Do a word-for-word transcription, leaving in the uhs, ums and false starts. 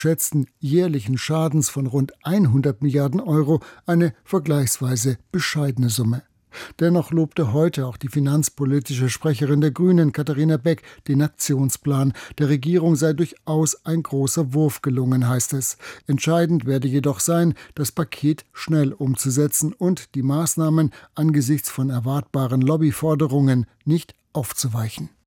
schätzten jährlichen Schadens von rund hundert Milliarden Euro eine vergleichsweise bescheidene Summe. Dennoch lobte heute auch die finanzpolitische Sprecherin der Grünen, Katharina Beck, den Aktionsplan. Der Regierung sei durchaus ein großer Wurf gelungen, heißt es. Entscheidend werde jedoch sein, das Paket schnell umzusetzen und die Maßnahmen angesichts von erwartbaren Lobbyforderungen nicht aufzuweichen.